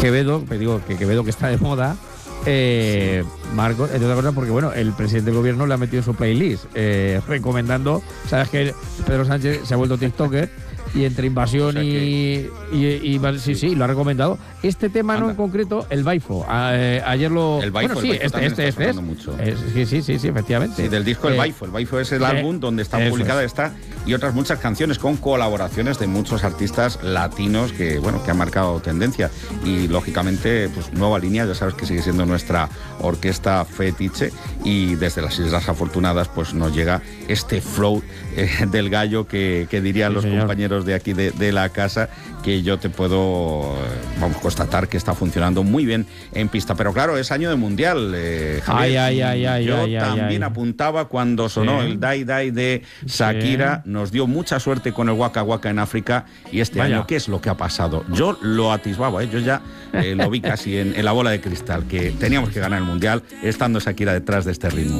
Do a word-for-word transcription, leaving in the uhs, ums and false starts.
Quevedo, me digo que Quevedo que está de moda, eh, Marcos, entre otras cosas porque bueno, el presidente del gobierno le ha metido en su playlist, eh, recomendando, sabes que Pedro Sánchez se ha vuelto TikToker y entre invasión o sea y, y, y sí, sí, lo ha recomendado. Este tema Anda. no en concreto, el Baifo. A, eh, ayer lo. El Baifo, bueno, sí, el Baifo este, este, este es. Mucho. es sí, sí, sí, sí, efectivamente. Sí, del disco El eh, Baifo. El Baifo es el eh, álbum donde está publicada es. esta y otras muchas canciones con colaboraciones de muchos artistas latinos que, bueno, que han marcado tendencia. Y lógicamente, pues nueva línea, ya sabes que sigue siendo nuestra orquesta fetiche. Y desde las Islas Afortunadas, pues nos llega este flow eh, del gallo que, que dirían sí, los señor. compañeros de aquí de, de la casa, que yo te puedo vamos constatar que está funcionando muy bien en pista. Pero claro, es año de mundial, eh, Javier. Ay, ay, ay, yo ay, también ay, apuntaba cuando sonó sí. el Dai Dai de Shakira, sí. nos dio mucha suerte con el Waka Waka en África, y este Vaya. año, ¿qué es lo que ha pasado? Yo lo atisbaba, ¿eh? yo ya eh, lo vi casi en, en la bola de cristal, que teníamos que ganar el mundial estando Shakira detrás de este ritmo.